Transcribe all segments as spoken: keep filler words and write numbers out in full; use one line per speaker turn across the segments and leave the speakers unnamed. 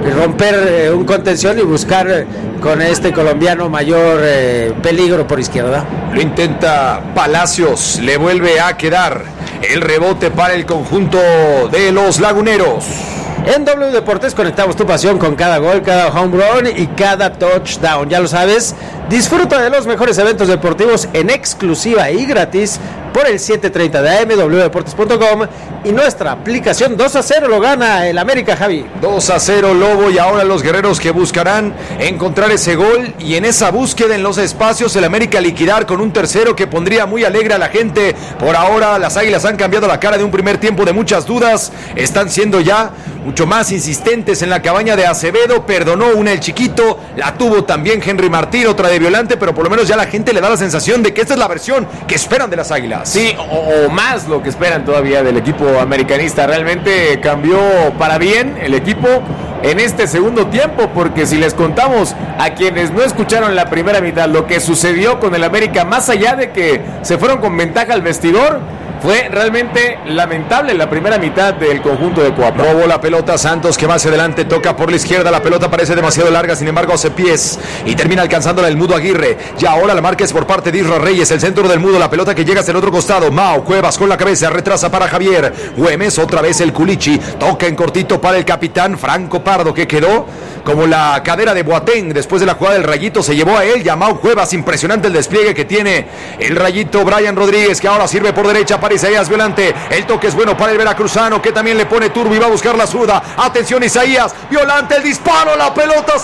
romper eh, un contención y buscar eh, con este colombiano mayor eh, peligro por izquierda.
Lo intenta Palacios, le vuelve a quedar el rebote para el conjunto de los laguneros.
En W Deportes conectamos tu pasión con cada gol, cada home run y cada touchdown. Ya lo sabes, disfruta de los mejores eventos deportivos en exclusiva y gratis por el setecientos treinta de A M, doble u deportes punto com y nuestra aplicación. Dos a cero lo gana el América, Javi.
dos a cero Lobo, y ahora los guerreros que buscarán encontrar ese gol, y en esa búsqueda en los espacios el América liquidar con un tercero que pondría muy alegre a la gente. Por ahora las Águilas han cambiado la cara de un primer tiempo de muchas dudas, están siendo ya mucho más insistentes en la cabaña de Acevedo. Perdonó una el chiquito, la tuvo también Henry Martín, otra de Violante, pero por lo menos ya la gente le da la sensación de que esta es la versión que esperan de las Águilas.
Sí, o, o más lo que esperan todavía del equipo americanista. Realmente cambió para bien el equipo en este segundo tiempo, porque si les contamos a quienes no escucharon la primera mitad lo que sucedió con el América, más allá de que se fueron con ventaja al vestidor, fue realmente lamentable la primera mitad del conjunto de Coapa.
Robó la pelota Santos, que va hacia adelante, toca por la izquierda, la pelota parece demasiado larga, sin embargo hace pies y termina alcanzándola el Mudo Aguirre. Ya ahora la marca es por parte de Isra Reyes, el centro del Mudo, la pelota que llega hacia el otro costado. Mao Cuevas con la cabeza, retrasa para Javier Güemes, otra vez el Culichi, toca en cortito para el capitán Franco Pardo, que quedó como la cadera de Boateng después de la jugada del Rayito, se llevó a él y a Mao Cuevas. Impresionante el despliegue que tiene el Rayito. Brian Rodríguez, que ahora sirve por derecha para Isaías Violante, el toque es bueno para el veracruzano, que también le pone turbo y va a buscar la zurda. Atención Isaías Violante, el disparo, la pelota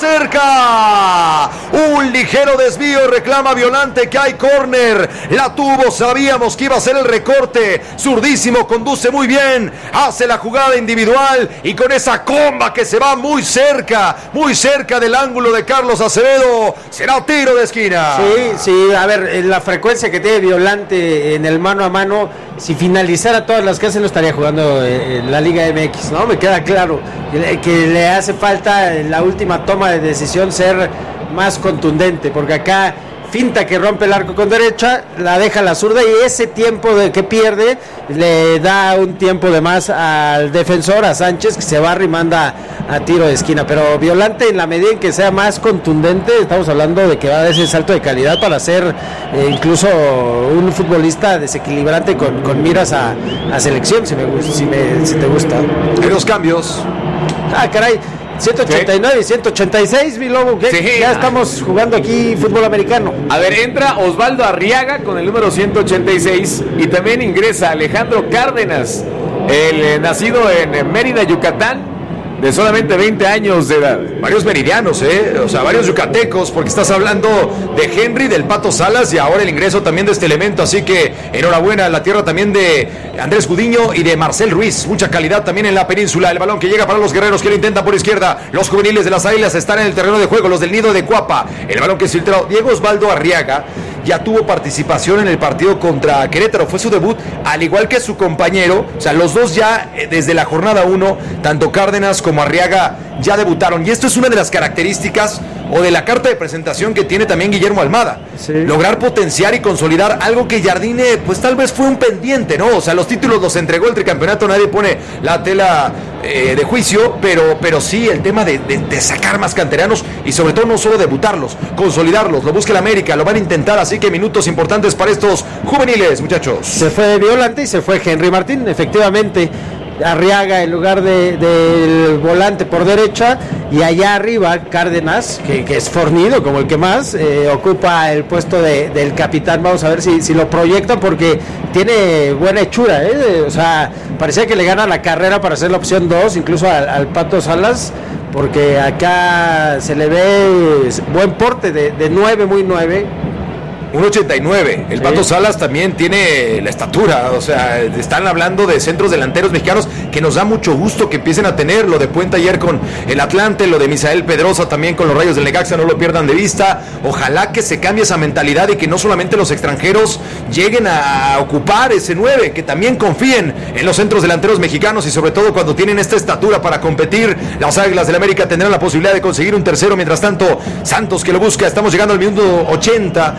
cerca, un ligero desvío, reclama Violante que hay córner, la tuvo, sabíamos que iba a ser el recorte, zurdísimo, conduce muy bien, hace la jugada individual y con esa comba que se va muy cerca, muy cerca del ángulo de Carlos Acevedo, será tiro de esquina.
Sí, sí, a ver, la frecuencia que tiene Violante en el mano a mano, si finalizara todas las que hace, no estaría jugando en la Liga M X, ¿no? Me queda claro que le hace falta en la última toma de decisión ser más contundente, porque acá finta que rompe el arco con derecha, la deja a la zurda y ese tiempo de que pierde le da un tiempo de más al defensor, a Sánchez, que se barra y manda a tiro de esquina. Pero Violante, en la medida en que sea más contundente, estamos hablando de que va a dar ese salto de calidad para ser eh, incluso un futbolista desequilibrante con, con miras a, a selección, si, me, si, me, si te gusta.
Hay dos cambios.
Ah, caray. ciento ochenta y nueve y ciento ochenta y seis, mi Lobo, que sí, ya estamos jugando aquí fútbol americano.
A ver, entra Osvaldo Arriaga con el número ciento ochenta y seis y también ingresa Alejandro Cárdenas, el eh, nacido en Mérida, Yucatán, de solamente veinte años de edad.
Varios meridianos, ¿eh? O sea, varios yucatecos, porque estás hablando de Henry, del Pato Salas y ahora el ingreso también de este elemento, así que enhorabuena a la tierra también de Andrés Gudiño y de Marcel Ruiz, mucha calidad también en la península. El balón que llega para los guerreros que lo intentan por izquierda, los juveniles de las Águilas están en el terreno de juego, los del nido de Coapa, el balón que es filtrado. Diego Osvaldo Arriaga ya tuvo participación en el partido contra Querétaro, fue su debut, al igual que su compañero, o sea, los dos ya desde la jornada uno, tanto Cárdenas como Arriaga ya debutaron, y esto es una de las características o de la carta de presentación que tiene también Guillermo Almada, sí. Lograr potenciar y consolidar algo que Jardine pues tal vez fue un pendiente, ¿no? O sea, los títulos los entregó el tricampeonato, nadie pone la tela eh, de juicio, pero, pero sí el tema de, de, de sacar más canteranos y sobre todo no solo debutarlos, consolidarlos, lo busca el América, lo van a intentar, así que minutos importantes para estos juveniles, muchachos.
Se fue Violante y se fue Henry Martín, efectivamente. Arriaga en lugar de, del volante por derecha, y allá arriba Cárdenas, que, que es fornido como el que más, eh, ocupa el puesto de, del capitán. Vamos a ver si, si lo proyectan, porque tiene buena hechura, ¿eh? O sea, parecía que le gana la carrera para ser la opción dos, incluso al, al Pato Salas, porque acá se le ve buen porte de, de nueve, muy nueve.
uno ochenta y nueve, el sí. Pato Salas también tiene la estatura, o sea, están hablando de centros delanteros mexicanos que nos da mucho gusto que empiecen a tener, lo de Puente ayer con el Atlante, lo de Misael Pedrosa también con los Rayos del Necaxa, no lo pierdan de vista. Ojalá que se cambie esa mentalidad y que no solamente los extranjeros lleguen a ocupar ese nueve, que también confíen en los centros delanteros mexicanos, y sobre todo cuando tienen esta estatura para competir. Las Águilas del América tendrán la posibilidad de conseguir un tercero. Mientras tanto, Santos que lo busca, estamos llegando al minuto ochenta, le va a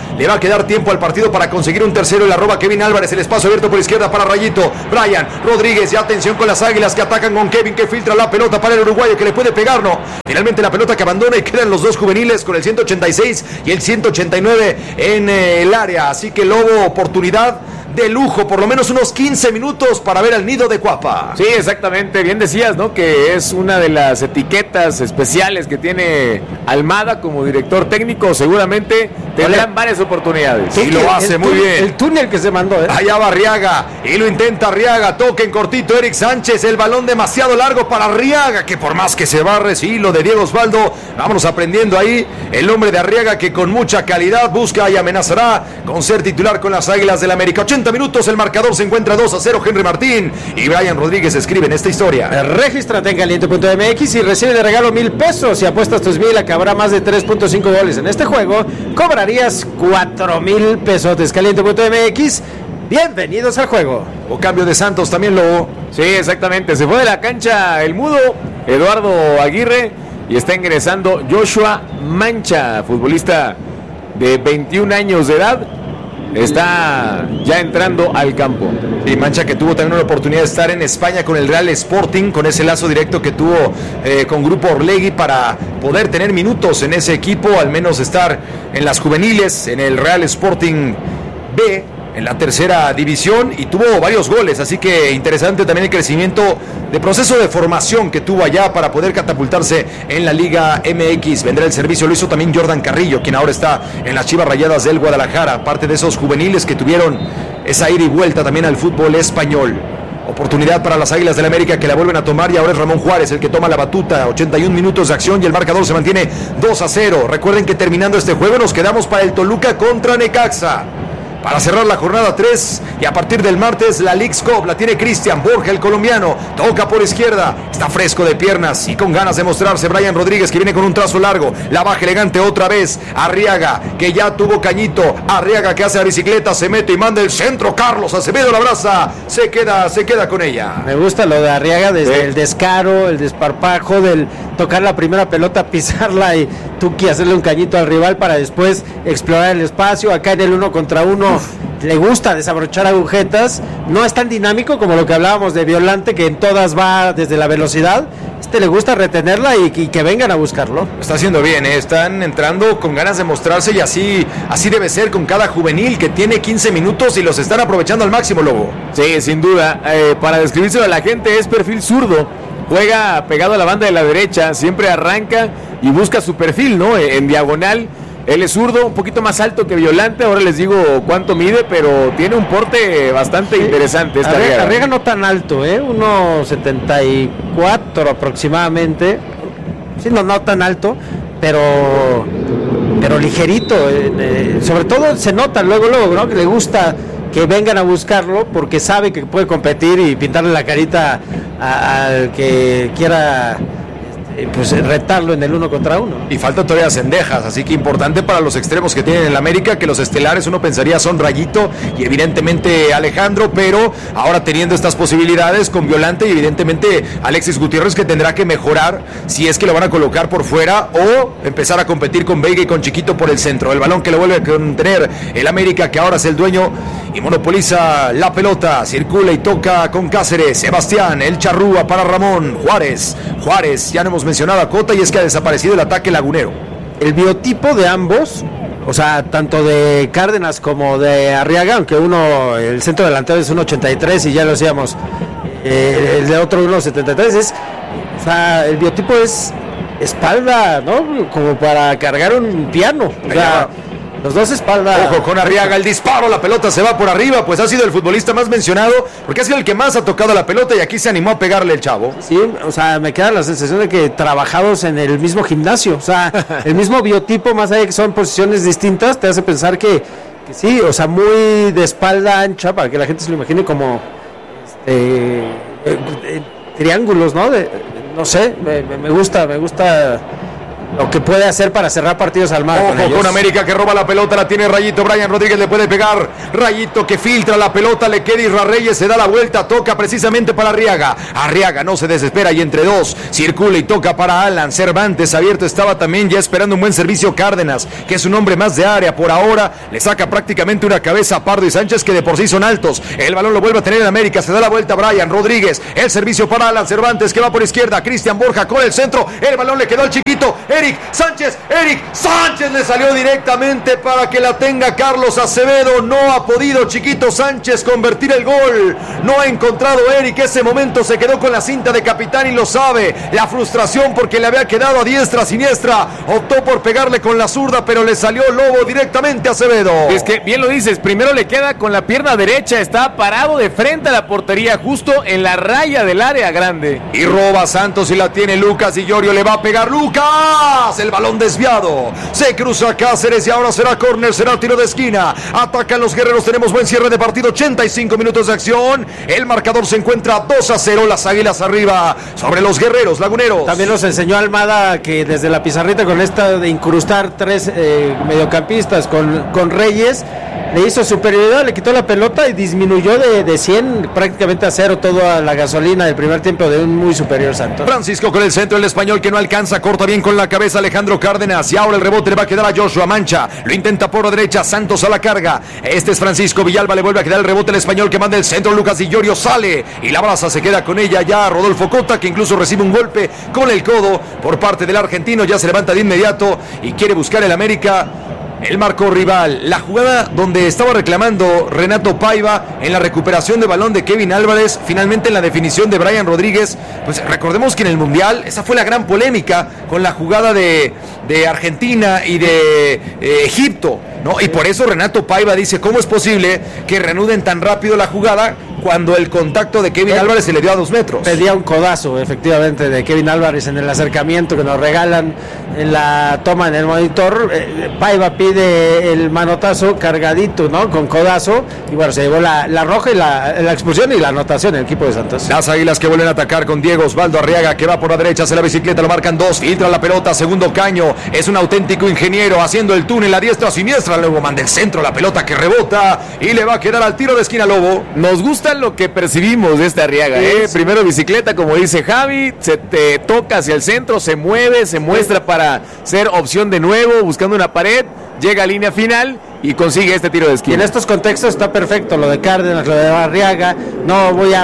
quedar tiempo al partido para conseguir un tercero. El arroba Kevin Álvarez, el espacio abierto por izquierda para Rayito. Brian Rodríguez, y atención con las Águilas que atacan con Kevin, que filtra la pelota para el uruguayo, que le puede pegar, no. Finalmente la pelota que abandona, y quedan los dos juveniles con el ciento ochenta y seis y el ciento ochenta y nueve en eh, el área. Así que Lobo, oportunidad de lujo, por lo menos unos quince minutos para ver al nido de Cuapa.
Sí, exactamente, bien decías, ¿no? Que es una de las etiquetas especiales que tiene Almada como director técnico. Seguramente tendrán Vale. varias oportunidades.
Sí, lo hace
el
muy
túnel,
bien.
El túnel que se mandó, ¿eh?
Allá va Arriaga, y lo intenta Arriaga, toque en cortito Eric Sánchez, el balón demasiado largo para Arriaga, que por más que se barre, sí, lo de Diego Osvaldo, vámonos aprendiendo ahí, el hombre de Arriaga que con mucha calidad busca y amenazará con ser titular con las Águilas del América. ochenta minutos, el marcador se encuentra dos a cero, Henry Martín y Brian Rodríguez escriben esta historia.
Regístrate en caliente punto m x y recibe de regalo mil pesos. Si apuestas tus mil, acabará más de tres punto cinco goles en este juego, cobrarías cuatro mil pesos. caliente punto m x, bienvenidos al juego.
O cambio de Santos también lo...
Sí, exactamente, se fue de la cancha el mudo Eduardo Aguirre y está ingresando Joshua Mancha, futbolista de veintiún años de edad. Está ya entrando al campo.
Y Mancha, que tuvo también una oportunidad de estar en España con el Real Sporting, con ese lazo directo que tuvo eh, con Grupo Orlegui para poder tener minutos en ese equipo, al menos estar en las juveniles, en el Real Sporting B, en la tercera división, y tuvo varios goles, así que interesante también el crecimiento de proceso de formación que tuvo allá para poder catapultarse en la Liga M X. Vendrá el servicio, lo hizo también Jordan Carrillo, quien ahora está en las Chivas Rayadas del Guadalajara, parte de esos juveniles que tuvieron esa ida y vuelta también al fútbol español. Oportunidad para las Águilas del América que la vuelven a tomar, y ahora es Ramón Juárez el que toma la batuta. ochenta y un minutos de acción y el marcador se mantiene dos a cero. Recuerden que terminando este juego nos quedamos para el Toluca contra Necaxa, para cerrar la jornada tres, y a partir del martes la Leagues Cup la tiene Cristian Borja, el colombiano, toca por izquierda, está fresco de piernas y con ganas de mostrarse Brian Rodríguez, que viene con un trazo largo, la baja elegante otra vez, Arriaga, que ya tuvo cañito, Arriaga que hace la bicicleta, se mete y manda el centro, Carlos Acevedo la abraza, se queda, se queda con ella.
Me gusta lo de Arriaga, desde
Sí.
el descaro, el desparpajo, del tocar la primera pelota, pisarla y Tuki hacerle un cañito al rival para después explorar el espacio, acá en el uno contra uno. Uf. Le gusta desabrochar agujetas, no es tan dinámico como lo que hablábamos de Violante, que en todas va desde la velocidad. Este le gusta retenerla y, y que vengan a buscarlo.
Está haciendo bien, ¿eh? Están entrando con ganas de mostrarse, y así, así debe ser con cada juvenil que tiene quince minutos y los están aprovechando al máximo, Lobo.
Sí, sin duda, eh, para describírselo a la gente, es perfil zurdo, juega pegado a la banda de la derecha, siempre arranca y busca su perfil, ¿no? En diagonal. Él es zurdo, un poquito más alto que Violante, ahora les digo cuánto mide, pero tiene un porte bastante sí. interesante. Esta
Arriaga, Arriaga no tan alto, ¿eh? uno setenta y cuatro aproximadamente, sí, no, no tan alto, pero pero ligerito, eh, eh, sobre todo se nota luego, luego, ¿no? Que le gusta que vengan a buscarlo porque sabe que puede competir y pintarle la carita al que quiera pues retarlo en el uno contra uno.
Y falta todavía Cendejas, así que importante para los extremos que tienen en el América, que los estelares uno pensaría son Rayito y evidentemente Alejandro, pero ahora teniendo estas posibilidades con Violante y evidentemente Alexis Gutiérrez, que tendrá que mejorar si es que lo van a colocar por fuera o empezar a competir con Veiga y con Chiquito por el centro. El balón que lo vuelve a contener el América, que ahora es el dueño y monopoliza la pelota, circula y toca con Cáceres, Sebastián, el charrúa para Ramón, Juárez, Juárez, ya no hemos mencionado a Cota, y es que ha desaparecido el ataque lagunero.
El biotipo de ambos, o sea, tanto de Cárdenas como de Arriaga, aunque uno, el centro delantero es uno ochenta y tres y ya lo decíamos, eh, el de otro uno setenta y tres, es, o sea, el biotipo es espalda, ¿no? Como para cargar un piano, o sea, los dos espalda.
Ojo con Arriaga, el disparo, la pelota se va por arriba, pues ha sido el futbolista más mencionado, porque ha sido el que más ha tocado la pelota y aquí se animó a pegarle el chavo.
Sí, o sea, me queda la sensación de que trabajados en el mismo gimnasio, o sea, el mismo biotipo, más allá de que son posiciones distintas, te hace pensar que, que sí, o sea, muy de espalda ancha, para que la gente se lo imagine como este, eh, eh, triángulos, ¿no? De, no sé, me, me gusta, me gusta lo que puede hacer para cerrar partidos al mar.
Ojo con, con América que roba la pelota, la tiene Rayito, Brian Rodríguez le puede pegar, Rayito que filtra la pelota, le queda Isra Reyes, se da la vuelta, toca precisamente para Arriaga, Arriaga no se desespera y entre dos, circula y toca para Alan Cervantes, abierto estaba también ya esperando un buen servicio Cárdenas, que es un hombre más de área, por ahora le saca prácticamente una cabeza a Pardo y Sánchez que de por sí son altos, el balón lo vuelve a tener en América, se da la vuelta Brian Rodríguez, el servicio para Alan Cervantes que va por izquierda, Cristian Borja con el centro, el balón le quedó al chiquito, Eric Sánchez, Eric Sánchez le salió directamente para que la tenga Carlos Acevedo, no ha podido Chiquito Sánchez convertir el gol, no ha encontrado Eric, ese momento se quedó con la cinta de capitán y lo sabe, la frustración porque le había quedado a diestra, siniestra, optó por pegarle con la zurda pero le salió Lobo directamente a Acevedo.
Es que bien lo dices, primero le queda con la pierna derecha, está parado de frente a la portería, justo en la raya del área grande.
Y roba Santos y la tiene Lucas y Llorio le va a pegar Lucas, el balón desviado, se cruza Cáceres y ahora será córner, será tiro de esquina, atacan los guerreros, tenemos buen cierre de partido, ochenta y cinco minutos de acción, el marcador se encuentra dos a cero, las Águilas arriba sobre los guerreros laguneros.
También nos enseñó Almada que desde la pizarrita con esta de incrustar tres eh, mediocampistas con, con Reyes, le hizo superioridad, le quitó la pelota y disminuyó de, de cien prácticamente a cero toda la gasolina del primer tiempo de un muy superior Santos.
Francisco con el centro, el español que no alcanza, corta bien con la cabeza Alejandro Cárdenas y ahora el rebote le va a quedar a Joshua Mancha, lo intenta por la derecha, Santos a la carga, este es Francisco Villalba, le vuelve a quedar el rebote el español que manda el centro, Lucas Di Llorio sale y la brasa se queda con ella ya Rodolfo Cota que incluso recibe un golpe con el codo por parte del argentino, ya se levanta de inmediato y quiere buscar el América el marco rival, la jugada donde estaba reclamando Renato Paiva en la recuperación de balón de Kevin Álvarez, finalmente en la definición de Brian Rodríguez, pues recordemos que en el Mundial esa fue la gran polémica con la jugada de, de Argentina y de eh, Egipto, ¿no? Y por eso Renato Paiva dice, ¿cómo es posible que reanuden tan rápido la jugada cuando el contacto de Kevin Álvarez se le dio a dos metros?
Pedía un codazo, efectivamente, de Kevin Álvarez en el acercamiento que nos regalan en la toma en el monitor. Eh, Paiva pide el manotazo cargadito, ¿no? Con codazo, y bueno, se llevó la, la roja y la, la expulsión y la anotación el equipo de Santos.
Las Águilas que vuelven a atacar con Diego Osvaldo Arriaga, que va por la derecha, hace la bicicleta, lo marcan dos, filtra la pelota, segundo caño, es un auténtico ingeniero haciendo el túnel a diestra a siniestra, luego manda el centro, la pelota que rebota y le va a quedar al tiro de esquina Lobo.
Nos gusta lo que percibimos de este Arriaga,
sí,
¿eh?
sí.
Primero bicicleta, como dice Javi, se te toca hacia el centro, se mueve, se muestra para ser opción de nuevo, buscando una pared, llega a línea final y consigue este tiro de
Y
esquina.
en estos contextos está perfecto lo de Cárdenas, lo de Arriaga. No voy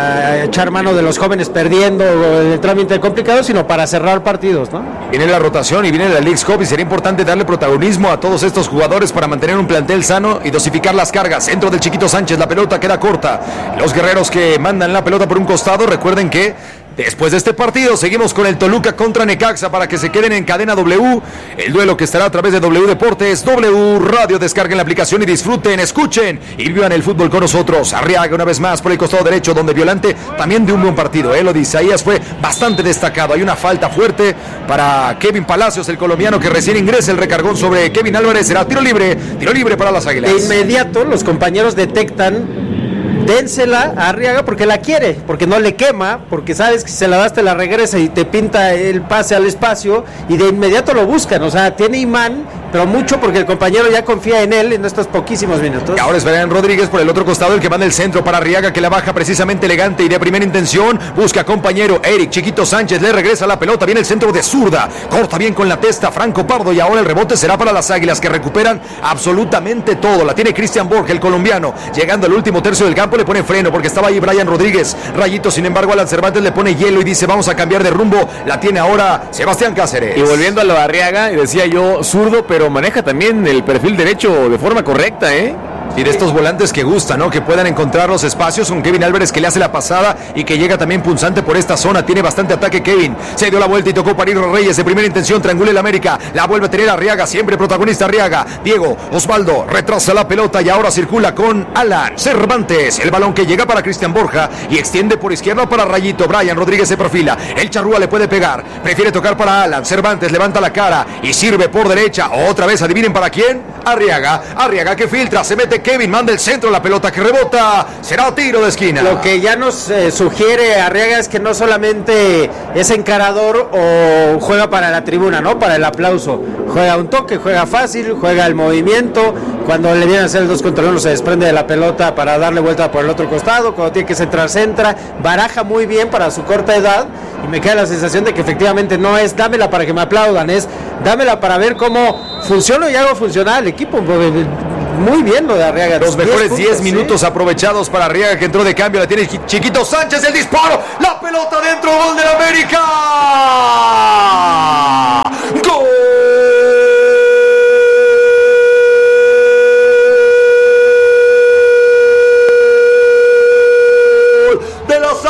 a echar mano de los jóvenes perdiendo el trámite complicado, sino para cerrar partidos, ¿no?
Viene la rotación y viene la Leagues Cup y sería importante darle protagonismo a todos estos jugadores para mantener un plantel sano y dosificar las cargas. Centro del Chiquito Sánchez, la pelota queda corta. Los guerreros que mandan la pelota por un costado, recuerden que después de este partido seguimos con el Toluca contra Necaxa para que se queden en cadena W, el duelo que estará a través de W Deportes, W Radio. Descarguen la aplicación y disfruten, escuchen y vivan el fútbol con nosotros. Arriaga una vez más por el costado derecho, donde Violante también de un buen partido, ¿eh? Lo dice, Isaías fue bastante destacado. Hay una falta fuerte para Kevin Palacios, el colombiano que recién ingresa, el recargón sobre Kevin Álvarez, será tiro libre, tiro libre para las Águilas.
De inmediato los compañeros detectan, dénsela a Arriaga porque la quiere, porque no le quema, porque sabes que si se la das te la regresa y te pinta el pase al espacio, y de inmediato lo buscan, o sea, tiene imán, pero mucho porque el compañero ya confía en él en estos poquísimos minutos.
Y ahora es Brian Rodríguez por el otro costado, el que manda el centro para Arriaga, que la baja precisamente elegante y de primera intención, busca compañero Eric Chiquito Sánchez, le regresa la pelota, viene el centro de zurda, corta bien con la testa Franco Pardo y ahora el rebote será para las Águilas, que recuperan absolutamente todo. La tiene Cristian Borja, el colombiano, llegando al último tercio del campo, le pone freno porque estaba ahí Brian Rodríguez. Rayito, sin embargo, Alan Cervantes le pone hielo y dice, vamos a cambiar de rumbo. La tiene ahora Sebastián Cáceres.
Y volviendo a lo de Arriaga, decía yo, zurdo, pero maneja también el perfil derecho de forma correcta, ¿eh?
Y de estos volantes que gustan, ¿no? Que puedan encontrar los espacios. Un Kevin Álvarez que le hace la pasada y que llega también punzante por esta zona. Tiene bastante ataque Kevin. Se dio la vuelta y tocó para Isra Reyes. De primera intención, triangula el América. La vuelve a tener Arriaga, siempre protagonista Arriaga. Diego Osvaldo retrasa la pelota y ahora circula con Alan Cervantes. El balón que llega para Cristian Borja y extiende por izquierda para Rayito. Brian Rodríguez se perfila. El charrúa le puede pegar. Prefiere tocar para Alan. Cervantes levanta la cara y sirve por derecha. Otra vez, adivinen para quién. Arriaga. Arriaga que filtra, se mete rápidamente Kevin manda el centro, la pelota que rebota, será tiro de esquina.
Lo que ya nos eh, sugiere Arriaga es que no solamente es encarador o juega para la tribuna, ¿no? Para el aplauso. Juega un toque, juega fácil, juega el movimiento. Cuando le vienen a hacer el dos contra uno se desprende de la pelota para darle vuelta por el otro costado. Cuando tiene que centrar, centra. Baraja muy bien para su corta edad. Y me queda la sensación de que efectivamente no es dámela para que me aplaudan, es dámela para ver cómo funciona y hago funcionar el equipo. Muy bien lo de Arriaga.
Los mejores diez minutos ¿sí? aprovechados para Arriaga, que entró de cambio. La tiene Chiquito Sánchez, el disparo, la pelota dentro, gol del América. ¡Gol de las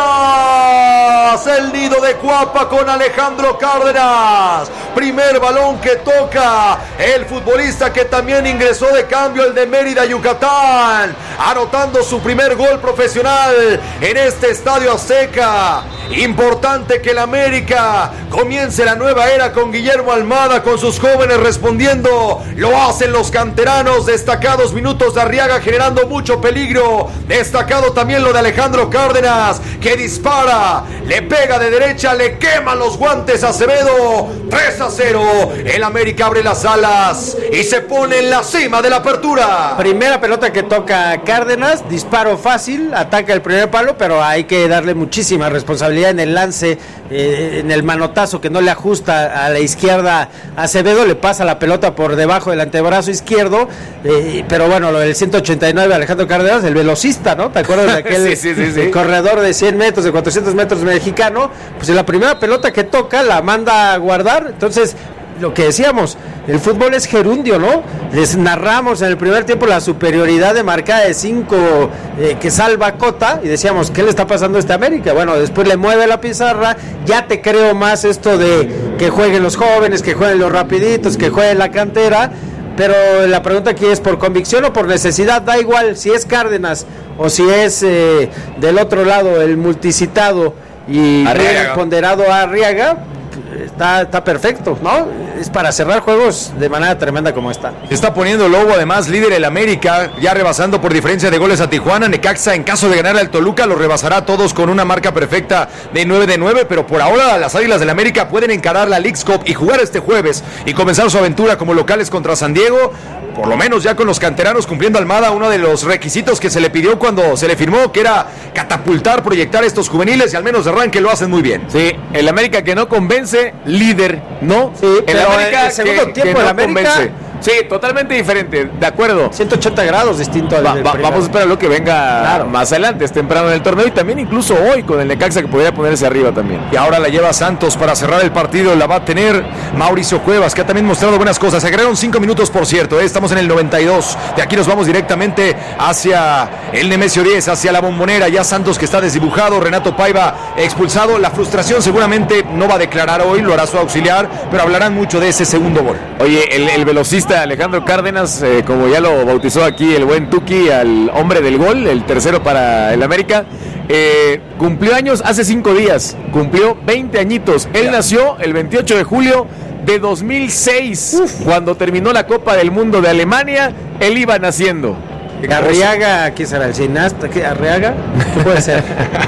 Águilas! El nido de Cuapa con Alejandro Cárdenas. Primer balón que toca el futbolista que también ingresó de cambio, el de Mérida, Yucatán, anotando su primer gol profesional en este Estadio Azteca. Importante que el América comience la nueva era con Guillermo Almada, con sus jóvenes respondiendo. Lo hacen los canteranos. Destacados minutos de Arriaga generando mucho peligro. Destacado también lo de Alejandro Cárdenas, que dispara, le pega de derecha, le quema los guantes a Acevedo. tres a cero. El América abre las alas y se pone en la cima de la apertura.
Primera pelota que toca Cárdenas, disparo fácil, ataca el primer palo, pero hay que darle muchísima responsabilidad en el lance, eh, en el manotazo que no le ajusta a la izquierda a Acevedo, le pasa la pelota por debajo del antebrazo izquierdo, eh, pero bueno, lo del ciento ochenta y nueve Alejandro Cárdenas, el velocista, ¿no? ¿Te acuerdas de aquel
sí, sí, sí, sí.
corredor de cien metros, de cuatrocientos metros mexicano? Pues en la primera pelota que toca la manda a guardar. Entonces, lo que decíamos, el fútbol es gerundio, ¿no? Les narramos en el primer tiempo la superioridad de marcada de cinco eh, que salva Cota, y decíamos, ¿qué le está pasando a este América? Bueno, después le mueve la pizarra, ya te creo más esto de que jueguen los jóvenes, que jueguen los rapiditos, que jueguen la cantera, pero la pregunta aquí es por convicción o por necesidad. Da igual si es Cárdenas o si es eh, del otro lado el multicitado y
Arriaga.
ponderado a Arriaga. Está, está perfecto, ¿no? Es para cerrar juegos de manera tremenda como esta.
Se está poniendo Lobo, además, líder el América, ya rebasando por diferencia de goles a Tijuana. Necaxa, en caso de ganar al Toluca, los rebasará a todos con una marca perfecta de nueve de nueve, pero por ahora las Águilas del América pueden encarar la Leagues Cup y jugar este jueves y comenzar su aventura como locales contra San Diego, por lo menos ya con los canteranos cumpliendo Almada uno de los requisitos que se le pidió cuando se le firmó, que era catapultar, proyectar estos juveniles, y al menos de arranque lo hacen muy bien.
Sí, el América que no convence, líder, ¿no?
Sí,
el
pero
América
el segundo
que,
tiempo
que
el
no
América
convence. Sí, totalmente diferente, de acuerdo.
ciento ochenta grados distinto al
Va,
del
va,
primero.
vamos a esperar lo que venga
Claro.
más adelante, es temprano en el torneo, y también incluso hoy con el Necaxa, que podría ponerse arriba también.
Y ahora la lleva Santos para cerrar el partido, la va a tener Mauricio Cuevas, que ha también mostrado buenas cosas. Se agregaron cinco minutos, por cierto, ¿eh? Estamos en el noventa y dos. De aquí nos vamos directamente hacia el Nemesio diez, hacia la Bombonera. Ya Santos, que está desdibujado, Renato Paiva expulsado. La frustración seguramente no va a declarar hoy, lo hará su auxiliar, pero hablarán mucho de ese segundo gol.
Oye, el, el velocista Alejandro Cárdenas, eh, como ya lo bautizó aquí el buen Tuki, al hombre del gol, el tercero para el América, eh, cumplió años hace cinco días, cumplió veinte añitos. Él
Ya.
nació el veintiocho de julio de dos mil seis, Uf. cuando terminó la Copa del Mundo de Alemania, él iba naciendo.
Arriaga, ¿quién será? ¿El cineasta? ¿Qué? ¿Arriaga? ¿Qué puede ser?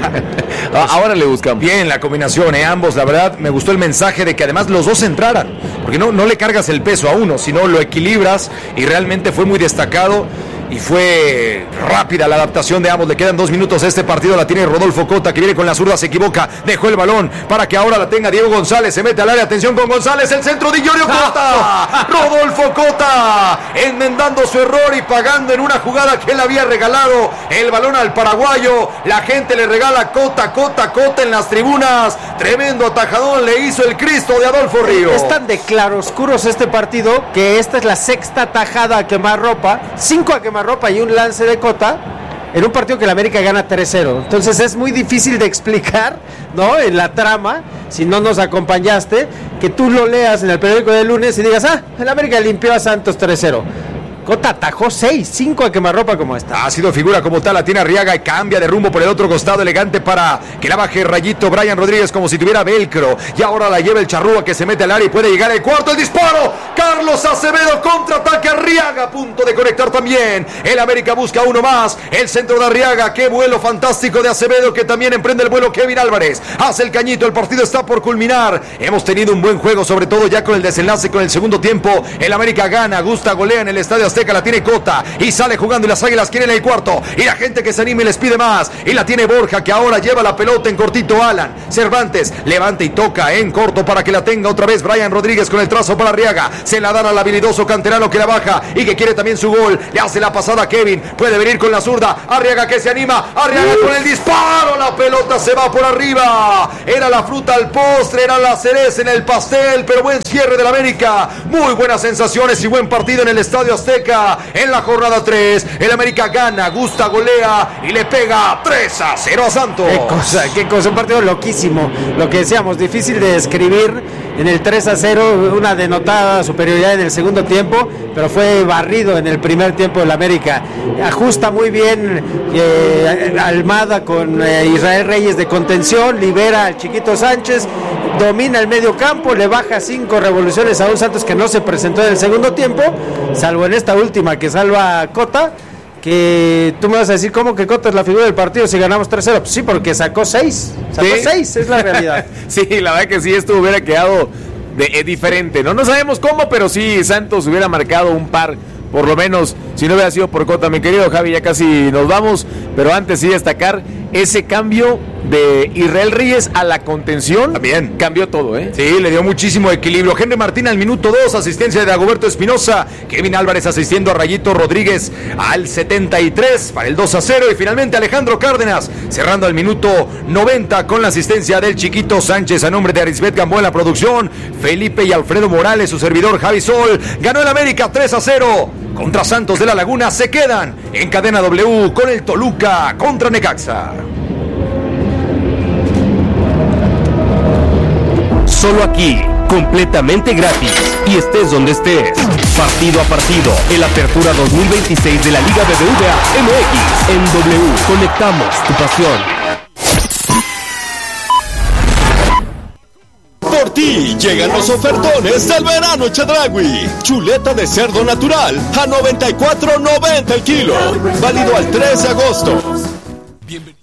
Ahora le buscamos.
Bien la combinación, ¿eh? Ambos, la verdad, me gustó el mensaje de que además los dos entraran, porque no, no le cargas el peso a uno, sino lo equilibras, y realmente fue muy destacado. Y fue rápida la adaptación de ambos. Le quedan dos minutos a este partido. La tiene Rodolfo Cota, que viene con la zurda, se equivoca, dejó el balón para que ahora la tenga Diego González. Se mete al área, atención con González, el centro de Iorio Cota. Rodolfo Cota enmendando su error y pagando en una jugada que él había regalado el balón al paraguayo. La gente le regala Cota, Cota, Cota en las tribunas. Tremendo atajadón le hizo el Cristo de Adolfo Río.
Es tan de claroscuros este partido que esta es la sexta tajada a quemarropa, cinco a quemarropa y un lance de Cota en un partido que la América gana tres cero. Entonces es muy difícil de explicar, ¿no? En la trama, si no nos acompañaste, que tú lo leas en el periódico del lunes y digas, ah, el América limpió a Santos tres cero. Cota atajó seis, cinco a quemarropa como está.
Ha sido figura como tal, la tiene Arriaga y cambia de rumbo por el otro costado, elegante para que la baje Rayito Brian Rodríguez como si tuviera velcro. Y ahora la lleva el Charrúa que se mete al área y puede llegar el cuarto, el disparo. Carlos Acevedo, contraataque Arriaga, a punto de conectar también. El América busca uno más, el centro de Arriaga, qué vuelo fantástico de Acevedo que también emprende el vuelo Kevin Álvarez. Hace el cañito, el partido está por culminar. Hemos tenido un buen juego, sobre todo ya con el desenlace, con el segundo tiempo. El América gana, gusta, golea en el Estadio Azteca, la tiene Cota y sale jugando y las Águilas quieren el cuarto. Y la gente que se anime les pide más. Y la tiene Borja que ahora lleva la pelota en cortito. Alan Cervantes levanta y toca en corto para que la tenga otra vez Brian Rodríguez con el trazo para Arriaga. Se la dan al habilidoso canterano que la baja y que quiere también su gol. Le hace la pasada a Kevin. Puede venir con la zurda. Arriaga que se anima. Arriaga con el disparo. La pelota se va por arriba. Era la fruta al postre. Era la cereza en el pastel. Pero buen cierre del América. Muy buenas sensaciones y buen partido en el Estadio Azteca. En la jornada tres. El América gana. Gusta, golea y le pega tres a cero a Santos.
Qué cosa, qué cosa. Un partido loquísimo. Lo que decíamos, difícil de describir. En el tres a cero, una denotada superioridad en el segundo tiempo, pero fue barrido en el primer tiempo del América. Ajusta muy bien eh, Almada con eh, Israel Reyes de contención, libera al Chiquito Sánchez, domina el medio campo, le baja cinco revoluciones a un Santos que no se presentó en el segundo tiempo, salvo en esta última que salva a Cota. Que tú me vas a decir, ¿cómo que Cota es la figura del partido si ganamos tres cero? Pues sí, porque sacó seis. Sacó ¿Sí? seis, es la realidad.
Sí, la verdad que sí, esto hubiera quedado de, eh, diferente, ¿no? No sabemos cómo, pero sí, Santos hubiera marcado un par, por lo menos, si no hubiera sido por Cota. Mi querido Javi, ya casi nos vamos, pero antes sí destacar ese cambio de Israel Reyes a la contención.
También
cambió todo, ¿eh?
Sí, le dio muchísimo equilibrio. Henry Martín al minuto dos, asistencia de Dagoberto Espinosa. Kevin Álvarez asistiendo a Rayito Rodríguez al setenta y tres para el dos a cero. Y finalmente Alejandro Cárdenas cerrando al minuto noventa con la asistencia del Chiquito Sánchez a nombre de Arisbet Gamboa en la producción. Felipe y Alfredo Morales, su servidor Javi Sol. Ganó el América tres a cero contra Santos de la Laguna. Se quedan en cadena W con el Toluca contra Necaxa.
Solo aquí, completamente gratis, y estés donde estés. Partido a partido, el Apertura dos mil veintiséis de la Liga B B V A M X. En W, conectamos tu pasión.
Por ti llegan los ofertones del verano Chedraui. Chuleta de cerdo natural a noventa y cuatro noventa el kilo. Válido al tres de agosto. Bienvenido.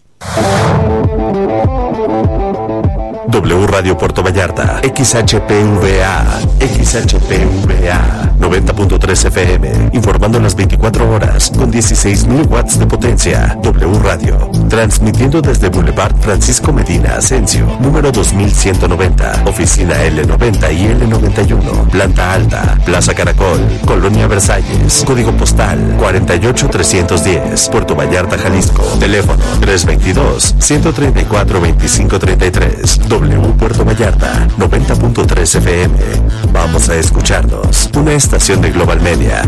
W Radio Puerto Vallarta, X H P V A, X H P V A, noventa punto tres F M, informando las veinticuatro horas, con dieciséis mil watts de potencia. W Radio, transmitiendo desde Boulevard Francisco Medina Asensio, número dos mil ciento noventa, oficina L noventa y L noventa y uno, planta alta, Plaza Caracol, Colonia Versalles, código postal cuarenta y ocho trescientos diez, Puerto Vallarta, Jalisco, teléfono tres veintidós, ciento treinta y cuatro, veinticinco treinta y tres. W Puerto Vallarta, noventa punto tres F M. Vamos a escucharnos. Una estación de Global Media.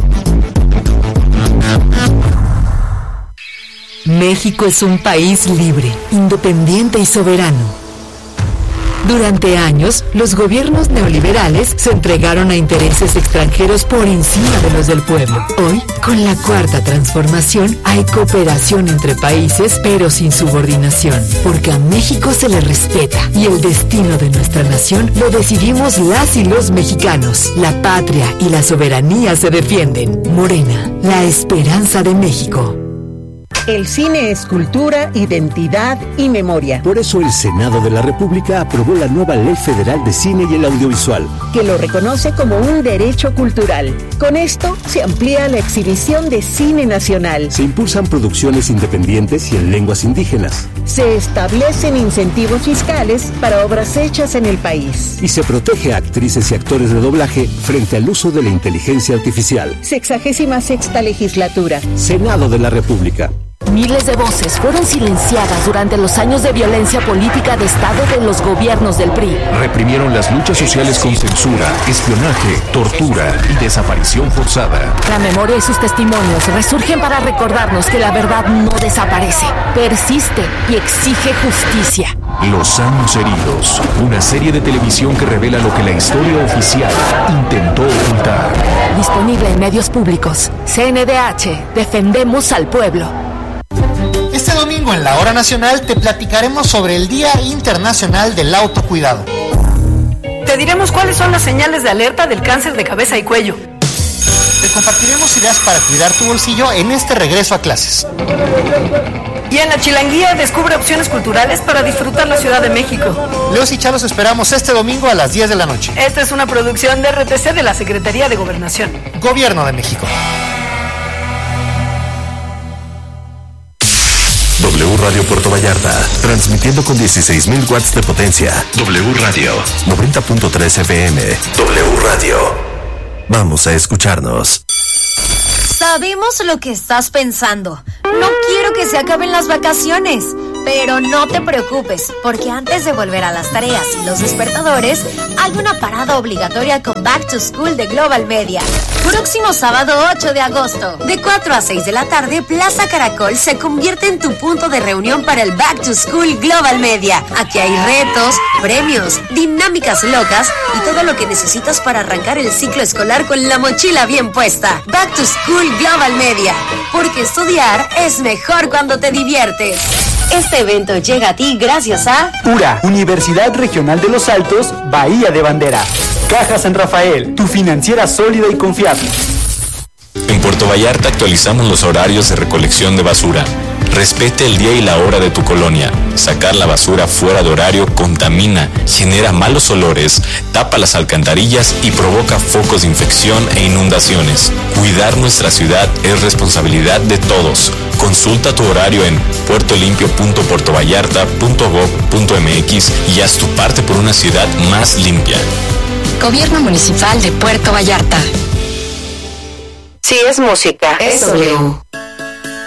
México es un país libre, independiente y soberano. Durante años, los gobiernos neoliberales se entregaron a intereses extranjeros por encima de los del pueblo. Hoy, con la cuarta transformación, hay cooperación entre países, pero sin subordinación, porque a México se le respeta y el destino de nuestra nación lo decidimos las y los mexicanos. La patria y la soberanía se defienden. Morena, la esperanza de México.
El cine es cultura, identidad y memoria.
Por eso el Senado de la República aprobó la nueva Ley Federal de Cine y el Audiovisual,
que lo reconoce como un derecho cultural. Con esto se amplía la exhibición de cine nacional.
Se impulsan producciones independientes y en lenguas indígenas.
Se establecen incentivos fiscales para obras hechas en el país.
Y se protege a actrices y actores de doblaje frente al uso de la inteligencia artificial.
Sexagésima sexta legislatura.
Senado de la República.
Miles de voces fueron silenciadas durante los años de violencia política de Estado de los gobiernos del P R I.
Reprimieron las luchas sociales con censura, espionaje, tortura y desaparición forzada.
La memoria y sus testimonios resurgen para recordarnos que la verdad no desaparece, persiste y exige justicia.
Los años heridos. Una serie de televisión que revela lo que la historia oficial intentó ocultar.
Disponible en medios públicos. C N D H. Defendemos al pueblo.
Este domingo en la Hora Nacional te platicaremos sobre el Día Internacional del Autocuidado.
Te diremos cuáles son las señales de alerta del cáncer de cabeza y cuello.
Te compartiremos ideas para cuidar tu bolsillo en este regreso a clases.
Y en la Chilanguía descubre opciones culturales para disfrutar la Ciudad de México.
Leos y Chavos esperamos este domingo a las diez de la noche.
Esta es una producción de R T C de la Secretaría de Gobernación.
Gobierno de México.
W Radio Puerto Vallarta, transmitiendo con dieciséis mil watts de potencia. W Radio, noventa punto tres F M. W Radio. Vamos a escucharnos.
Sabemos lo que estás pensando. No quiero que se acaben las vacaciones. Pero no te preocupes, porque antes de volver a las tareas y los despertadores, hay una parada obligatoria con Back to School de Global Media. Próximo sábado ocho de agosto, de cuatro a seis de la tarde, Plaza Caracol se convierte en tu punto de reunión para el Back to School Global Media. Aquí hay retos, premios, dinámicas locas y todo lo que necesitas para arrancar el ciclo escolar con la mochila bien puesta. Back to School Global Media, porque estudiar es mejor cuando te diviertes. Este evento llega a ti gracias a
U R A, Universidad Regional de los Altos, Bahía de Bandera. Caja San Rafael, tu financiera sólida y confiable.
En Puerto Vallarta actualizamos los horarios de recolección de basura. Respete el día y la hora de tu colonia. Sacar la basura fuera de horario contamina, genera malos olores, tapa las alcantarillas y provoca focos de infección e inundaciones. Cuidar nuestra ciudad es responsabilidad de todos. Consulta tu horario en puertolimpio punto puerto vallarta punto gob punto m x y haz tu parte por una ciudad más limpia.
Gobierno Municipal de Puerto Vallarta.
Si es música, es W.